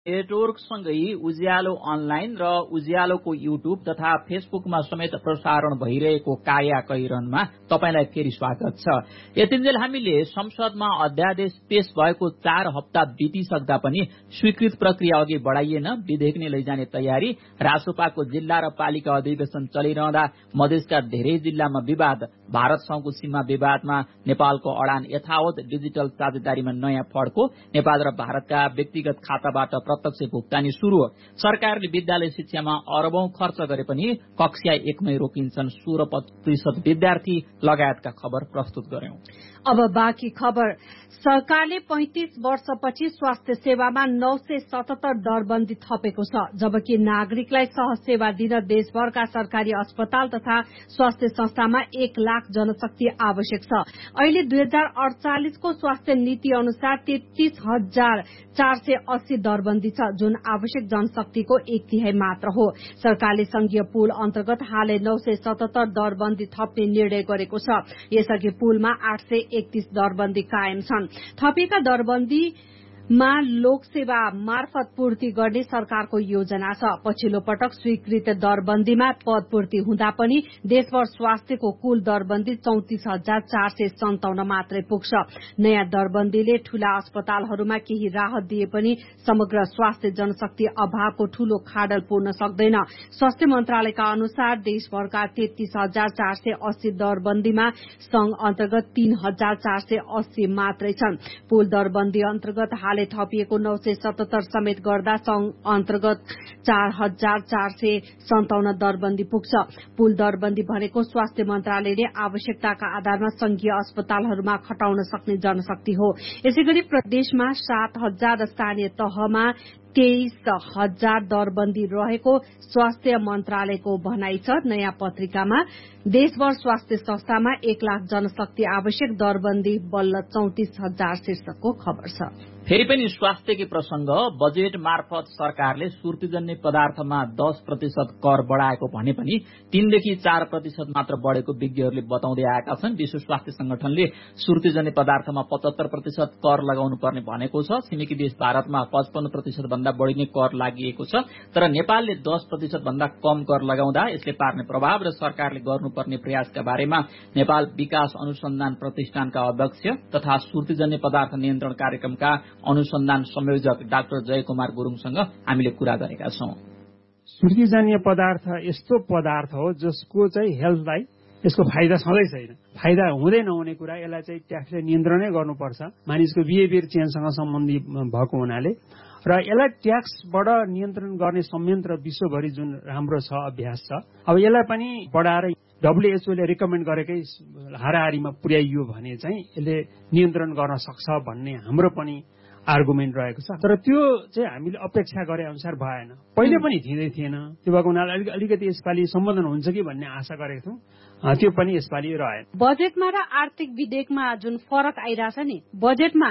नेटवर्कसँगै उज्यालो online र उज्यालोको YouTube तथा फेसबुकमा समेत प्रसारण भइरहेको काया कैरनमा तपाईलाई फेरि स्वागत छ। यतिन्जेल हामीले संसदमा अध्यादेश पेश भएको 4 हप्ता बितिसक्दा पनि स्वीकृत प्रक्रिया अघि बढाइएन। विधेयक नै लैजाने तयारी। रासोपाको जिल्ला र पालिका अधिवेशन चलिरहँदा मधेसका धेरै जिल्लामा विवाद। भारतसँगको सीमा विवादमा नेपालको अडान यथावत। डिजिटल साझेदारीमा नयाँ फड्को। नेपाल र भारतका व्यक्तिगत खाताबाट प्रत्यक्ष भुक्तानी सुरु। सरकारले विद्यालय शिक्षामा अरबौं खर्च गरे पनि कक्षा 1 मै रोकिन्छन् 16% विद्यार्थी लगायतका खबर प्रस्तुत गर्यौं। अब बाँकी खबर। सरकारले 35 वर्षपछि स्वास्थ्य सेवामा 977 दरबन्दी थपेको छ, जबकि नागरिकलाई सहज सेवा दिन देशभरका सरकारी अस्पताल तथा स्वास्थ्य संस्थामा 1 लाख जनशक्ति आवश्यक छ। अहिले 2048 को स्वास्थ्य नीति अनुसार 33,480 दरबन्दी छ, जुन आवश्यक जनशक्तिको 1/3 मात्र हो। सरकारले संघीय पुल अन्तर्गत हालै 977 दरबन्दी थप्ने निर्णय गरेको छ। यसअघि पुलमा 831 दरबन्दी कायम छन्। थपिएका दरबन्दीमा लोकसेवा मार्फत पूर्ति गर्ने सरकारको योजना छ। पछिल्लो पटक स्वीकृत दरबन्दीमा पदपूर्ति हुँदा पनि देशभर स्वास्थ्यको कुल दरबन्दी 34,457 मात्रै पुग्छ। नयाँ दरबन्दीले ठूला अस्पतालहरूमा केही राहत दिए पनि समग्र स्वास्थ्य जनशक्ति अभावको ठूलो खाडल पूर्ण सक्दैन। स्वास्थ्य मन्त्रालयका अनुसार देशभरका 33,480 दरबन्दीमा संघ अन्तर्गत 3,480 मात्रै छन्। पुल दरबन्दी अन्तर्गत हालै थपिएको 977 समेत गर्दा संघ अन्तर्गत 4,457 दरबन्दी पुग्छ। पुल दरबन्दी भनेको स्वास्थ्य मन्त्रालयले आवश्यकताका आधारमा संघीय अस्पतालहरूमा खटाउन सक्ने जनशक्ति हो। यसैगरी प्रदेशमा 7,000 स्थानीय तहमा 23,000 दरबन्दी रहेको स्वास्थ्य मन्त्रालयको भनाइ छ। नयाँ पत्रिकामा देशभर स्वास्थ्य संस्थामा 1 लाख जनशक्ति आवश्यक, दरबन्दी बल्ल 34,000 शीर्षकको खबर छ। फेरि पनि स्वास्थ्यकै प्रसंग। बजेट मार्फत सरकारले सुर्तीजन्य पदार्थमा 10% कर बढ़ाएको भने पनि 3 देखि 4% मात्र बढ़ेको विज्ञहरूले बताउँदै आएका छन्। विश्व स्वास्थ्य संगठनले सुर्तीजन्य पदार्थमा 75% कर लगाउनु पर्ने भनेको छ। छिमेकी देश भारतमा 55% भन्दा बढ़ी नै कर लागिएको छ, तर नेपालले 10% भन्दा कम कर लगाउँदा यसले पार्ने प्रभाव र सरकारले गर्नुपर्ने प्रयासका बारेमा नेपाल विकास अनुसन्धान प्रतिष्ठानका अध्यक्ष तथा सुर्तीजन्य पदार्थ नियन्त्रण कार्यक्रमका अनुसन्धान संयोजक डाक्टर जयकुमार गुरुङसँग हामीले कुरा गरेका छौं। सुर्तीजन्य पदार्थ यस्तो पदार्थ हो जसको चाहिँ हेल्थलाई यसको फाइदा छँदै छैन। फाइदा हुँदै नहुने कुरा, यसलाई चाहिँ ट्याक्सले नियन्त्रणै गर्नुपर्छ। मानिसको बिहेभियर चेन्जसँग सम्बन्धी भएको हुनाले र यसलाई ट्याक्सबाट नियन्त्रण गर्ने संयन्त्र विश्वभरि जुन राम्रो छ, अभ्यास छ, अब यसलाई पनि बढाएर WHO ले रिकमेन्ड गरेकै हाराहारीमा पुर्याइयो भने चाहिँ यसले नियन्त्रण गर्न सक्छ भन्ने हाम्रो पनि आर्गुमेन्ट रहेको छ। तर त्यो चाहिँ हामीले अपेक्षा गरे अनुसार भएन। पहिले पनि थिँदै थिएन। त्यो भएको हुनाले अलिकति यसपालि सम्बोधन हुन्छ कि भन्ने आशा गरेको थियौँ, त्यो पनि यसपालि रहेन। बजेटमा र आर्थिक विधेयकमा जुन फरक आइरहेछ नि, बजेटमा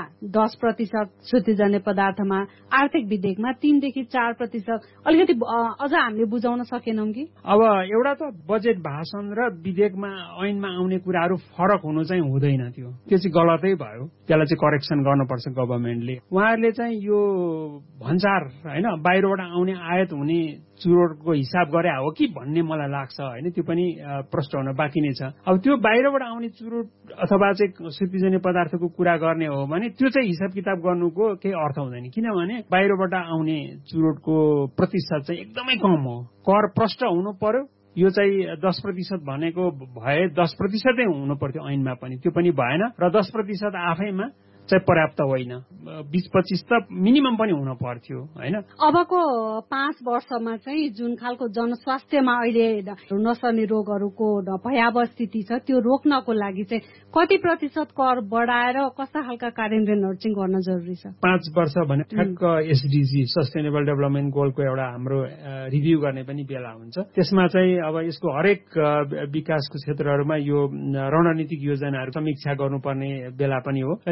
10% सुर्तीजन्य पदार्थमा, आर्थिक विधेयकमा 3 देखि 4%, अलिकति अझ हामीले बुझाउन सकेनौं कि? अब एउटा त बजेट भाषण र विधेयकमा ऐनमा आउने कुराहरू फरक हुनु चाहिँ हुँदैन। त्यो चाहिँ गलतै भयो। त्यसलाई चाहिँ करेक्सन गर्नुपर्छ गभर्मेन्टले। उहाँहरूले चाहिँ यो भन्सार हैन बाहिरबाट आउने आयात हुने चुरोटको हिसाब गरे हो कि भन्ने मलाई लाग्छ हैन। त्यो पनि प्रश्न हुन बाँकी नै छ। अब त्यो बाहिरबाट आउने चुरोट अथवा चाहिँ सुर्तीजन्य पदार्थको कुरा गर्ने हो भने त्यो चाहिँ हिसाब किताब गर्नुको केही अर्थ हुँदैन, किनभने बाहिरबाट आउने चुरोटको प्रतिशत चाहिँ एकदमै कम हो। कर प्रष्ट हुनु पर्यो। यो चाहिँ 10% भनेको भए 10% हुनु पर्थ्यो ऐनमा पनि, त्यो पनि भएन र 10% आफैमा चाहिँ पर्याप्त होइन। 20-25 त मिनिमम पनि हुन पर्थ्यो हैन। अबको 5 वर्षमा चाहिँ जुन खालको जनस्वास्थ्यमा अहिले नसर्ने रोगहरूको भयावह स्थिति छ, त्यो रोक्नको लागि चाहिँ कति प्रतिशत कर बढाएर कस्ता खालका कार्यान्वयनहरू चाहिँ गर्न जरुरी छ? 5 वर्ष भने ठ्याक्क SDG सस्टेनेबल डेभलपमेन्ट गोलको एउटा हाम्रो रिभ्यू गर्ने पनि बेला हुन्छ। त्यसमा चाहिँ अब यसको हरेक विकासको क्षेत्रहरूमा यो रणनीतिक योजनाहरू समीक्षा गर्नुपर्ने बेला पनि हो। त्यतिखेर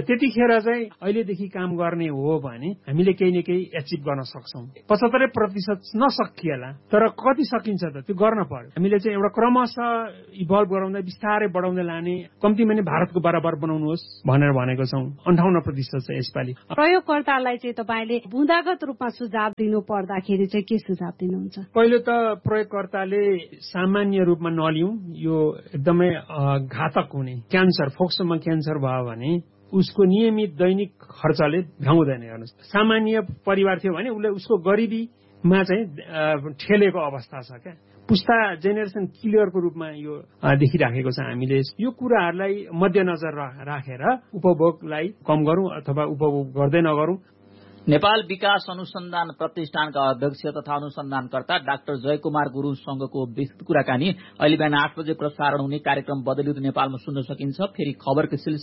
त्यतिखेर चाहिँ अहिलेदेखि काम गर्ने हो भने हामीले केही न केही एचिभ गर्न सक्छौँ। 75% नसकिएला, तर कति सकिन्छ त त्यो गर्न पर्यो। हामीले चाहिँ एउटा क्रमशः इभल्भ गराउँदै बिस्तारै बढाउँदै लाने, कम्तीमा नै भारतको बराबर बनाउनुहोस् भनेर भनेको छौँ। 58% चाहिँ यसपालि। प्रयोगकर्तालाई चाहिँ तपाईँले बुँदागत रूपमा सुझाव दिनु पर्दाखेरि चाहिँ के सुझाव दिनुहुन्छ? पहिलो त प्रयोगकर्ताले सामान्य रूपमा नलिउँ, यो एकदमै घातक हुने क्यान्सर, फोक्सोमा क्यान्सर भयो भने उसको नियमित दैनिक खर्चले भ्याउँदैन। हेर्नुहोस्, सामान्य परिवार थियो भने उसले उसको गरिबीमा चाहिँ ठेलेको अवस्था छ क्या। पुस्ता जेनेरेसन किलरको रूपमा यो देखिराखेको छ। हामीले यो कुराहरूलाई मध्यनजर राखेर उपभोगलाई कम गरौँ अथवा उपभोग गर्दै नगरौँ। नेपाल विकास अनुसन्धान प्रतिष्ठानका अध्यक्ष तथा अनुसन्धानकर्ता डाक्टर जयकुमार गुरुङसँगको विस्तृत कुराकानी अहिले बिहान 8 बजे प्रसारण हुने कार्यक्रम बदलिँदो नेपालमा सुन्न सकिन्छ। फेरि खबरको